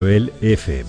el FM.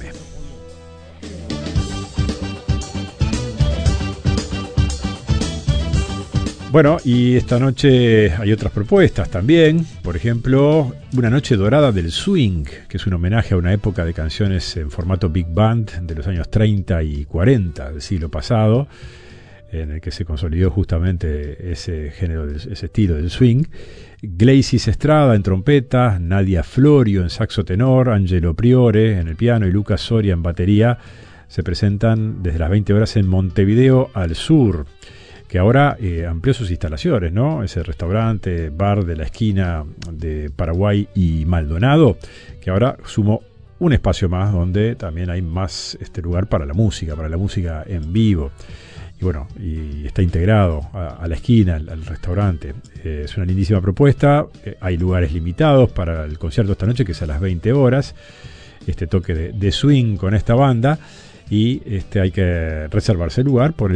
Bueno, y esta noche hay otras propuestas también. Por ejemplo, Una noche dorada del swing, que es un homenaje a una época de canciones en formato big band de los años 30 y 40 del siglo pasado, en el que se consolidó justamente ese género, ese estilo del swing. Gleisis Estrada en trompeta, Nadia Florio en saxo tenor, Angelo Priore en el piano y Lucas Soria en batería se presentan desde las 20 horas en Montevideo al Sur, que ahora amplió sus instalaciones, ¿no? Ese restaurante, bar de la esquina de Paraguay y Maldonado, que ahora sumó un espacio más donde también hay más lugar para la música en vivo. Y bueno, y está integrado a la esquina, al restaurante. Es una lindísima propuesta. Hay lugares limitados para el concierto esta noche, que es a las 20 horas. Este toque de swing con esta banda. Y hay que reservarse el lugar por el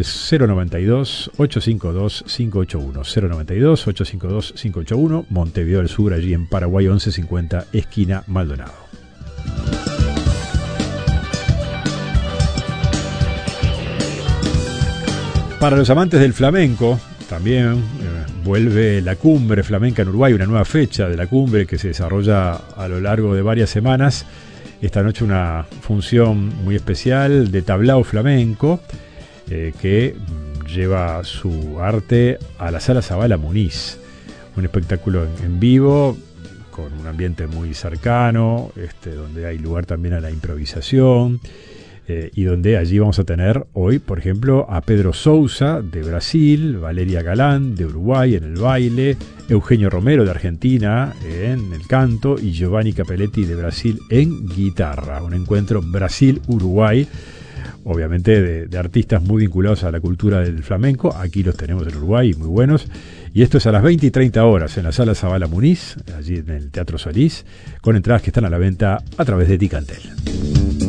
092-852-581. 092-852-581, Montevideo del Sur, allí en Paraguay 1150, esquina Maldonado. Para los amantes del flamenco, también vuelve la Cumbre Flamenca en Uruguay, una nueva fecha de la cumbre que se desarrolla a lo largo de varias semanas. Esta noche una función muy especial de tablao flamenco que lleva su arte a la Sala Zabala Muniz. Un espectáculo en vivo con un ambiente muy cercano, donde hay lugar también a la improvisación. Y donde allí vamos a tener hoy, por ejemplo, a Pedro Sousa de Brasil, Valeria Galán de Uruguay en el baile, Eugenio Romero de Argentina en el canto y Giovanni Capelletti de Brasil en guitarra. Un encuentro Brasil-Uruguay, obviamente de artistas muy vinculados a la cultura del flamenco. Aquí los tenemos en Uruguay, muy buenos. Y esto es a las 20 y 30 horas en la Sala Zabala Muniz, allí en el Teatro Solís, con entradas que están a la venta a través de Ticantel.